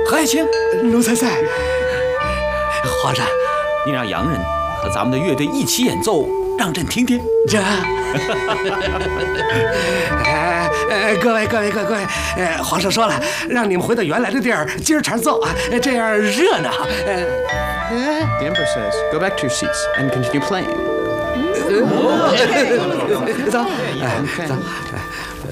何爱卿， 奴才在。 皇上，你让洋人和咱们的乐队一起演奏，让朕听听。 这，各位，皇上说了，让你们回到原来的地儿接着茬奏啊，这样热闹。 The Emperor says, "Go back to your seats and continue playing." 走，走。